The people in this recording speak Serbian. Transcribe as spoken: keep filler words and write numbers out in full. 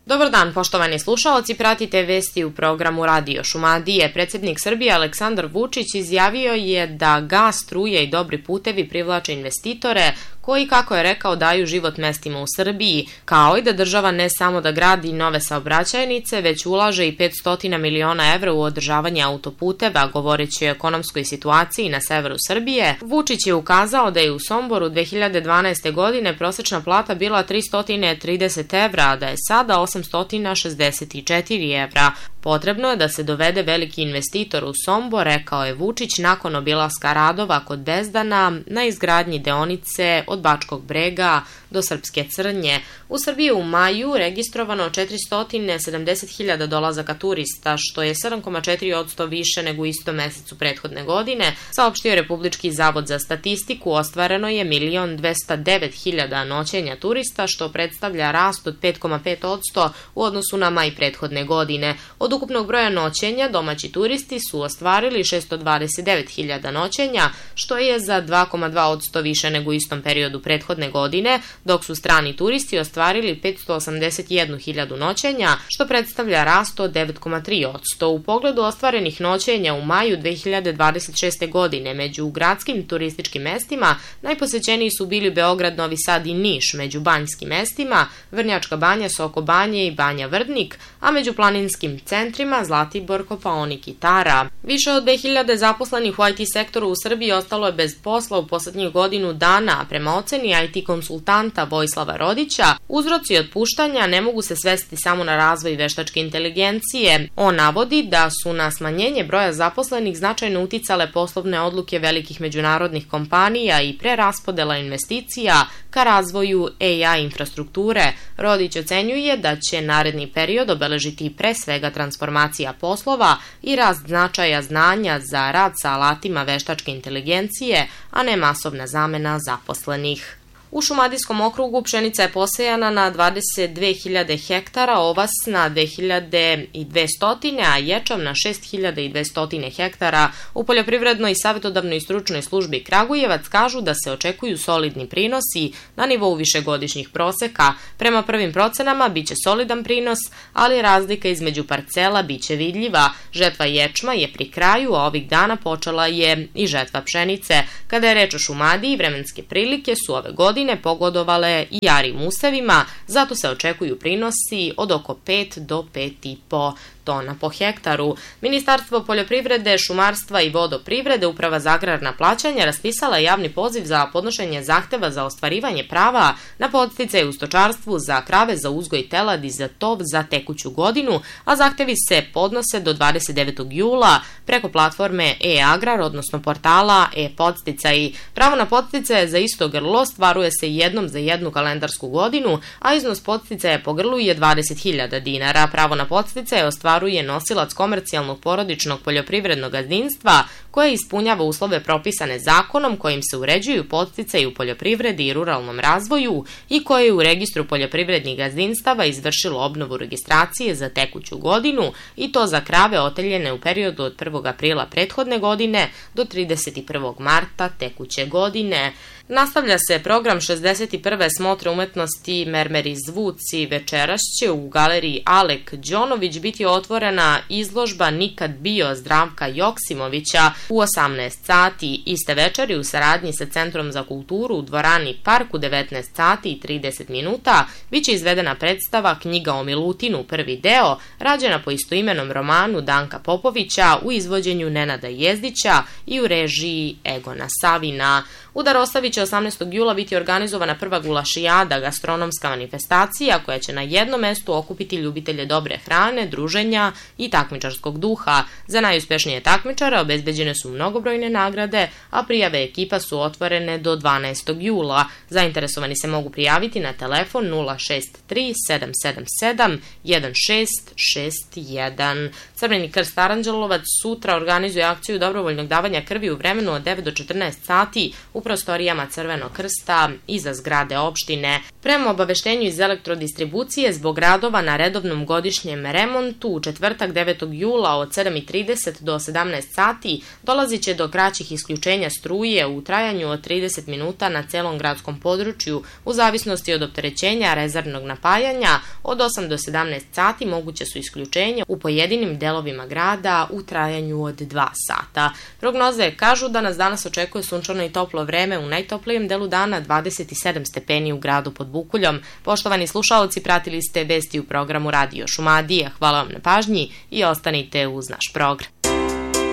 Dobar dan, poštovani slušaoci, pratite vesti u programu Radio Šumadije. Predsjednik Srbije Aleksandar Vučić izjavio je da gas, struje i dobri putevi privlače investitore koji, kako je rekao, daju život mestima u Srbiji, kao i da država ne samo da gradi nove saobraćajnice, već ulaže i petsto miliona evra u održavanje autoputeva, govoreći o ekonomskoj situaciji na severu Srbije. Vučić je ukazao da je u Somboru dve hiljade dvanaeste. godine prosečna plata bila tristo trideset evra, a da je sada osamsto šezdeset četiri evra. Potrebno je da se dovede veliki investitor u Sombor, rekao je Vučić nakon obilaska radova kod Bezdana na izgradnji deonice od Bačkog Brega do Srpske Crnje. U Srbiji u maju registrovano četiristo sedamdeset hiljada dolazaka turista, što je sedam zarez četiri posto više nego u istom mesecu prethodne godine, saopštio Republički zavod za statistiku. Ostvareno je milion dvesta devet hiljada noćenja turista, što predstavlja rast od pet zarez pet posto u odnosu na maj prethodne godine. Od ukupnog broja noćenja domaći turisti su ostvarili šessto dvadeset devet hiljada noćenja, što je za dva zarez dva posto više nego u istom periodu prethodne godine, dok su strani turisti ostvarili petsto osamdeset jednu hiljadu noćenja, što predstavlja rast od devet zarez tri posto. U pogledu ostvarenih noćenja u maju dve hiljade dvadeset šeste. godine među gradskim turističkim mestima najposećeniji su bili Beograd, Novi Sad i Niš, među banjskim mestima Vrnjačka Banja, Soko Banje i Banja Vrdnik, a među planinskim centrima Zlatibor, Kopaonik i Tara. Više od dve hiljade zaposlenih u I T sektoru u Srbiji ostalo je bez posla u poslednjih godinu dana, a prema oceni I T konsultanta Vojislava Rodića, uzroci otpuštanja ne mogu se svesti samo na razvoj veštačke inteligencije. On navodi da su na smanjenje broja zaposlenih značajno uticale poslovne odluke velikih međunarodnih kompanija i preraspodela investicija ka razvoju A I infrastrukture. Rodić ocenjuje da će naredni period obeležiti pre svega transformacija poslova i rast značaja znanja za rad sa alatima veštačke inteligencije, a ne masovna zamena zaposlenih. U Šumadijskom okrugu pšenica je posejana na dvadeset dve hiljade hektara, ovas na dve hiljade dvesta, a ječam na šest hiljada dvesta hektara. U Poljoprivrednoj i savjetodavnoj stručnoj službi Kragujevac kažu da se očekuju solidni prinosi na nivou višegodišnjih proseka. Prema prvim procenama biće solidan prinos, ali razlika između parcela biće vidljiva. Žetva ječma je pri kraju, a ovih dana počela je i žetva pšenice. Kada je reč o Šumadiji, vremenske prilike su ove godine pogodovale i jarim usevima, zato se očekuju prinosi od oko pet do pet i po tona po hektaru. Ministarstvo poljoprivrede, šumarstva i vodoprivrede, Uprava za agrarna plaćanja, raspisala je javni poziv za podnošenje zahteva za ostvarivanje prava na podsticaje u stočarstvu za krave za uzgoj teladi za tov za tekuću godinu, a zahtevi se podnose do dvadeset devetog jula preko platforme e-agrar, odnosno portala e-podsticaji. Pravo na podsticaje za isto grlo ostvaruje se jednom za jednu kalendarsku godinu, a iznos podsticaja po grlu je dvadeset hiljada dinara. Pravo na podsticaje ostvaruje je nosilac komercijalnog porodičnog poljoprivrednog gazdinstva koje ispunjava uslove propisane zakonom kojim se uređuju podsticaji u poljoprivredi i ruralnom razvoju i koje je u registru poljoprivrednih gazdinstava izvršilo obnovu registracije za tekuću godinu i to za krave oteljene u periodu od prvog aprila prethodne godine do trideset prvog marta tekuće godine. Nastavlja se program šezdeset prve smotre umetnosti Mermeri zvuci. Večeras će u galeriji Alek Đonović biti otvorena izložba Nikad bio Zdravka Joksimovića u osamnaest sati. Iste večeri u saradnji sa Centrom za kulturu u dvorani Park u devetnaest sati i trideset minuta biće izvedena predstava Knjiga o Milutinu, prvi deo, rađena po istoimenom romanu Danka Popovića u izvođenju Nenada Jezdića i u režiji Egona Savina. U Darosavi će osamnaestog jula biti organizovana prva gulašijada, gastronomska manifestacija koja će na jednom mestu okupiti ljubitelje dobre hrane, druženja i takmičarskog duha. Za najuspešnije takmičare obezbeđene su mnogobrojne nagrade, a prijave ekipa su otvorene do dvanaestog jula. Zainteresovani se mogu prijaviti na telefon nula šest tri sedam sedam sedam jedan šest šest jedan. Crveni krst Aranđelovac sutra organizuje akciju dobrovoljnog davanja krvi u vremenu od devet do četrnaest sati u prostorijama Crvenog krsta iza zgrade opštine. Prema obaveštenju iz elektrodistribucije, zbog radova na redovnom godišnjem remontu u četvrtak devetog jula od sedam i trideset do sedamnaest sati dolazit će do kraćih isključenja struje u trajanju od trideset minuta na celom gradskom području u zavisnosti od opterećenja rezervnog napajanja. Od osam do sedamnaest sati moguće su isključenja u pojedinim delovima grada u trajanju od dva sata. Prognoze kažu da nas danas očekuje sunčano i toplo vreme, u najtoplijem delu dana dvadeset sedam stepeni u gradu pod Bukuljom. Poštovani slušaoci, pratili ste vesti u programu Radio Šumadija. Hvala vam na pažnji i ostanite uz naš program.